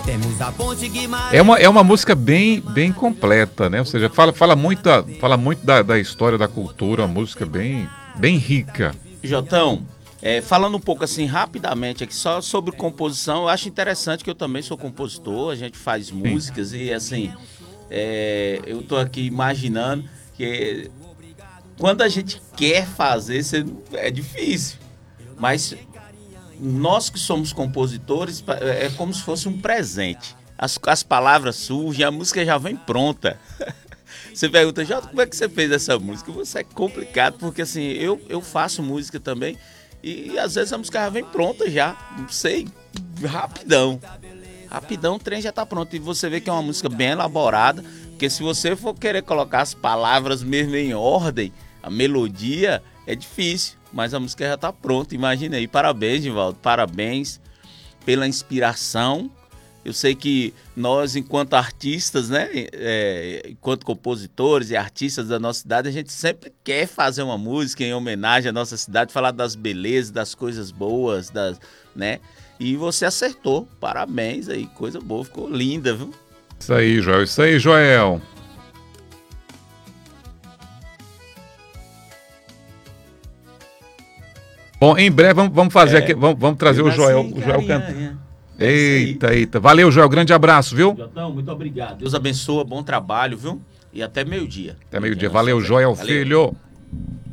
Temos a ponte Guimarães. É uma música bem completa, né? Ou seja, fala muito da história, da cultura, uma música bem rica. Jotão, falando um pouco assim rapidamente aqui só sobre composição, eu acho interessante que eu também sou compositor, a gente faz músicas e assim, eu tô aqui imaginando que quando a gente quer fazer, é difícil, mas nós que somos compositores, é como se fosse um presente. As palavras surgem, a música já vem pronta. Você pergunta, Jota, como é que você fez essa música? Isso é complicado, porque assim, eu faço música também e às vezes a música já vem pronta já, não sei, rapidão. Rapidão o trem já tá pronto. E você vê que é uma música bem elaborada, porque se você for querer colocar as palavras mesmo em ordem, a melodia é difícil, mas a música já tá pronta, imagina aí. Parabéns, Divaldo, parabéns pela inspiração. Eu sei que nós, enquanto artistas, né, enquanto compositores e artistas da nossa cidade, a gente sempre quer fazer uma música em homenagem à nossa cidade, falar das belezas, das coisas boas, né? E você acertou, parabéns aí, coisa boa, ficou linda, viu? Isso aí, Joel. Bom, em breve vamos fazer aqui, vamos trazer o Joel cantando. Eita. Valeu, Joel. Grande abraço, viu? Jotão, muito obrigado. Deus abençoe, bom trabalho, viu? E até meio-dia. Até meio-dia. Valeu, Joel, filho.